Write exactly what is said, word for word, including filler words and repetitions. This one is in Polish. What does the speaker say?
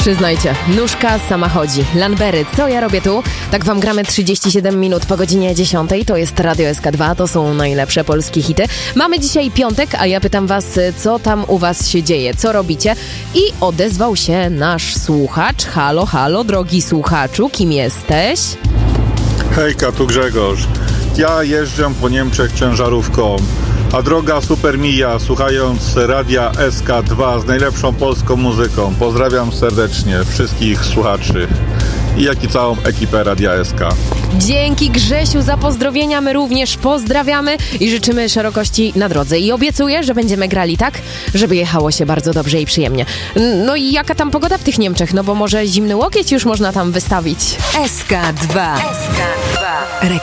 Przyznajcie, nóżka sama chodzi. Lanbery, co ja robię tu? Tak wam gramy trzydzieści siedem minut po godzinie dziesiątej. To jest Radio S K dwa, to są najlepsze polskie hity. Mamy dzisiaj piątek, a ja pytam was, co tam u was się dzieje, co robicie? I odezwał się nasz słuchacz. Halo, halo, drogi słuchaczu, kim jesteś? Hejka, tu Grzegorz. Ja jeżdżę po Niemczech ciężarówką, a droga super mija, słuchając Radia S K dwa z najlepszą polską muzyką. Pozdrawiam serdecznie wszystkich słuchaczy i jak i całą ekipę Radia S K. Dzięki Grzesiu za pozdrowienia, my również pozdrawiamy i życzymy szerokości na drodze. I obiecuję, że będziemy grali tak, żeby jechało się bardzo dobrze i przyjemnie. No i jaka tam pogoda w tych Niemczech? No bo może zimny łokieć już można tam wystawić. S K dwa. S K dwa.